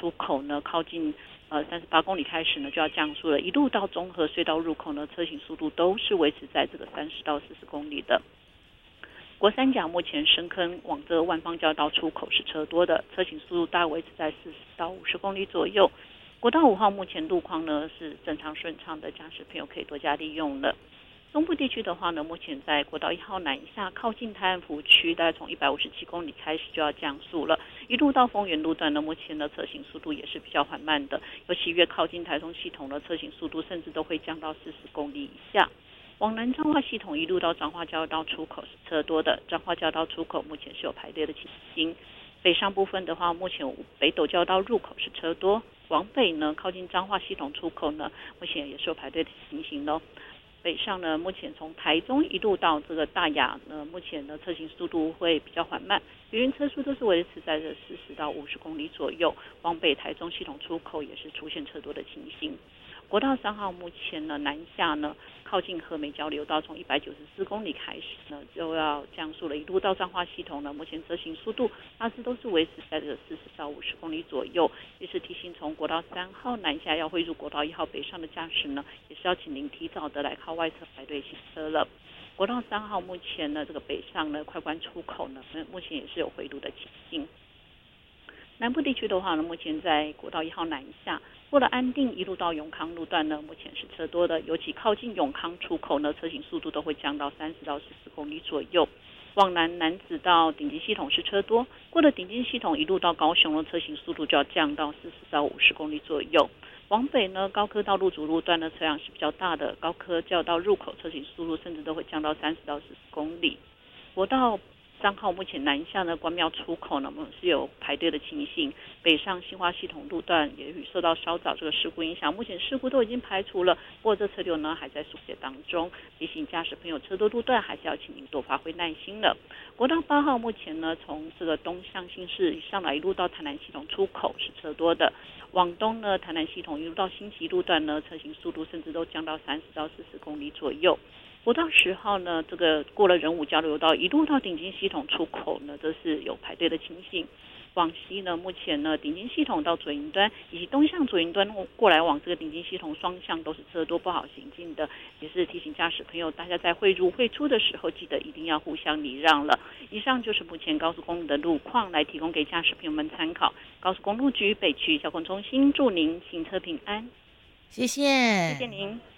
出口呢，靠近38公里开始呢就要降速了，一路到中和隧道入口呢，车行速度都是维持在这个30到40公里的。国三甲目前深坑往这个万方交道出口是车多的，车行速度大概维持在40到50公里左右。国道5号目前路况呢是正常顺畅的，驾驶朋友可以多加利用了。中部地区的话呢，目前在国道1号南下靠近泰安福区，大概从157公里开始就要降速了，一路到丰原路段呢，目前的车行速度也是比较缓慢的，尤其越靠近台中系统的车行速度甚至都会降到40公里以下。往南彰化系统一路到彰化交流道出口是车多的，彰化交流道出口目前是有排队的情形。北上部分的话，目前北斗交流道入口是车多，往北呢靠近彰化系统出口呢，目前也是有排队的情形咯。北上呢，目前从台中一路到这个大雅呢，目前的车行速度会比较缓慢，平均车速都是维持在这40到50公里左右。往北台中系统出口也是出现车多的情形。国道3号目前呢南下呢，靠近和美交流道，从194公里开始呢就要降速了，一路到彰化系统呢，目前车行速度大致都是维持在这个40到50公里左右。也是提醒从国道3号南下要汇入国道1号北上的驾驶呢，也是要请您提早的来靠外侧排队行车了。国道3号目前呢这个北上呢快关出口呢，目前也是有回路的情形。南部地区的话呢，目前在国道1号南下，过了安定一路到永康路段呢，目前是车多的，尤其靠近永康出口呢，车行速度都会降到30到14公里左右。往南子到顶尖系统是车多，过了顶尖系统一路到高雄的车行速度就要降到40到50公里左右。往北呢，高科道路主路段的车辆是比较大的，高科交道入口车行速度甚至都会降到30到40公里。国道3号目前南下呢，关庙出口呢是有排队的情形，北上新化系统路段也受到稍早这个事故影响，目前事故都已经排除了，不过这车流呢还在疏解当中，提醒驾驶朋友车多路段还是要请您多发挥耐心了。国道8号目前呢，从这个东向新市上来一路到台南系统出口是车多的，往东呢台南系统一路到新奇路段呢，车行速度甚至都降到30到40公里左右。国道10号呢，这个过了仁武交流道一路到顶尖系统出口呢，这是有排队的情形。往西呢，目前呢顶尖系统到左营端以及东向左营端过来往这个顶尖系统双向都是车多不好行进的，也是提醒驾驶朋友大家在汇入汇出的时候记得一定要互相礼让了。以上就是目前高速公路的路况，来提供给驾驶朋友们参考。高速公路局北区交通中心祝您行车平安。 谢谢。 谢谢您。